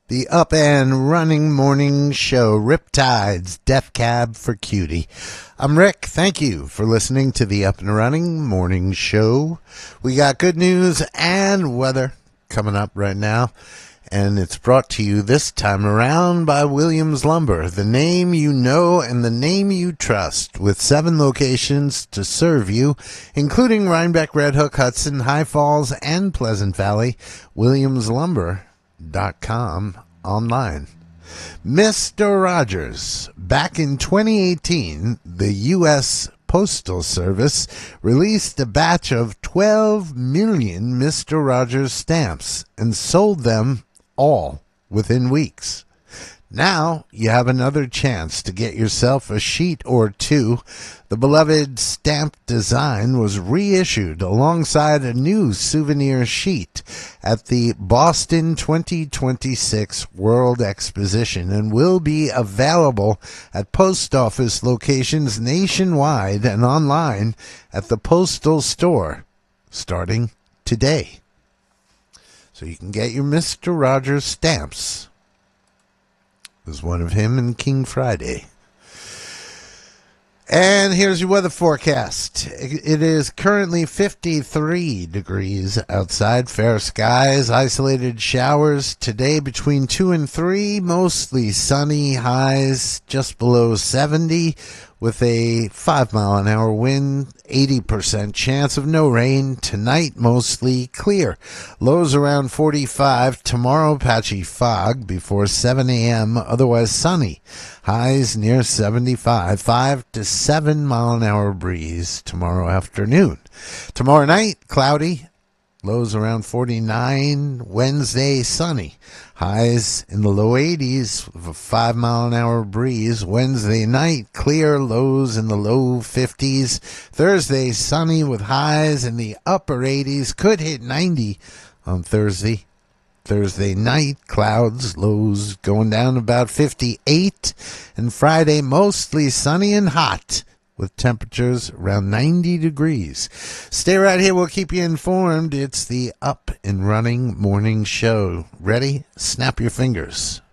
The Up and Running Morning Show, Riptides, Death Cab for Cutie. I'm Rick. Thank you for listening to the Up and Running Morning Show. We got good news and weather coming up right now, and it's brought to you this time around by Williams Lumber, the name you know and the name you trust, with 7 locations to serve you, including Rhinebeck, Red Hook, Hudson, High Falls, and Pleasant Valley. WilliamsLumber.com online. Mr. Rogers. Back in 2018, the U.S. Postal Service released a batch of 12 million Mr. Rogers stamps and sold them all within weeks. Now you have another chance to get yourself a sheet or two. The beloved stamp design was reissued alongside a new souvenir sheet at the Boston 2026 World Exposition and will be available at post office locations nationwide and online at the Postal Store starting today. So you can get your Mr. Rogers stamps. There's one of him in King Friday. And here's your weather forecast. It is currently 53 degrees outside, fair skies, isolated showers today between 2 and 3, mostly sunny, highs just below 70 with a 5-mile-an-hour wind, 80% chance of no rain. Tonight, mostly clear. Lows around 45. Tomorrow, patchy fog before 7 a.m., otherwise sunny. Highs near 75. 5 to 7-mile-an-hour breeze tomorrow afternoon. Tomorrow night, cloudy. Lows around 49. Wednesday, sunny. Highs in the low 80s with a 5-mile-an-hour breeze. Wednesday night, clear. Lows in the low 50s. Thursday, sunny with highs in the upper 80s. Could hit 90 on Thursday. Thursday night, clouds, lows going down about 58. And Friday, mostly sunny and hot, with temperatures around 90 degrees. Stay right here. We'll keep you informed. It's the Up and Running Morning Show. Ready? Snap your fingers.